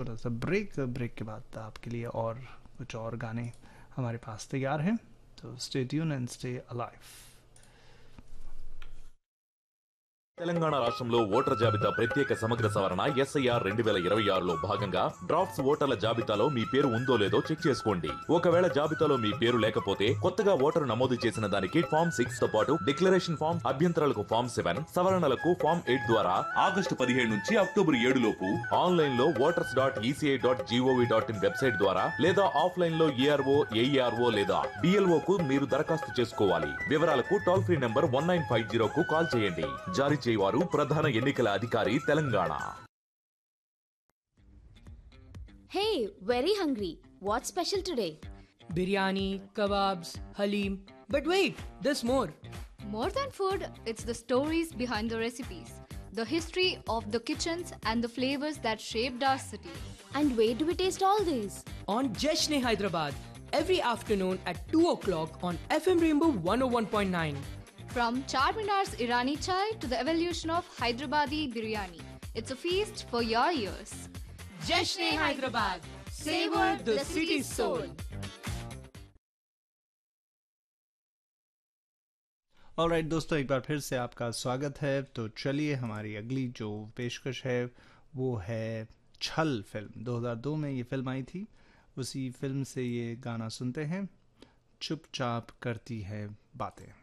छोटा सा ब्रेक के बाद आपके लिए और कुछ और गाने हमारे पास तैयार हैं, तो stay tune and stay alive. Telangana రాష్ట్రంలో ఓటర్ జాబితా ప్రత్యేక సమగ్ర సవరణ ఎస్ఐఆర్ 2026లో భాగంగా డ్రాఫ్ట్స్ ఓటర్ల జాబితాలో మీ పేరు ఉందో లేదో చెక్ చేసుకోండి. ఒకవేళ జాబితాలో మీ పేరు లేకపోతే కొత్తగా ఓటరు నమోదు చేసిన దానికి ఫామ్ 6 తో పాటు డిక్లరేషన్ ఫామ్, అభ్యంతరాలకు ఫామ్ 7, సవరణలకు ఫామ్ 8 ద్వారా ఆగస్టు 17 నుంచి అక్టోబర్ 7 లోపు ఆన్లైన్ లో voters.eci.gov.in వెబ్సైట్ ద్వారా లేదా ఆఫ్లైన్ లో ఏఆర్ఓ, ఏఈఆర్ఓ లేదా బిఎల్ఓ కు మీరు దరఖాస్తు చేసుకోవాలి. వివరాలకు టోల్ ఫ్రీ నంబర్ 1950 కు కాల్ చేయండి. జారీ చేయవారు ప్రధాన ఎన్నికల అధికారి Telangana. Hey, very hungry. What's special today? Biryani, kebabs, halim. But wait, there's more. More than food, it's the stories behind the recipes, the history of the kitchens and the flavors that shaped our city. And where do we taste all these? On Jeshne Hyderabad, every afternoon at 2 o'clock on FM Rainbow 101.9. From Charminar's Irani chai to the evolution of Hyderabadi biryani, it's a feast for your ears. Jeshne Hyderabad, savor the city's soul. Alright दोस्तों, एक बार फिर से आपका स्वागत है। तो चलिए, हमारी अगली जो पेशकश है वो है छल फिल्म। 2002 में ये फिल्म आई थी, उसी फिल्म से ये गाना सुनते हैं, चुपचाप करती है बातें।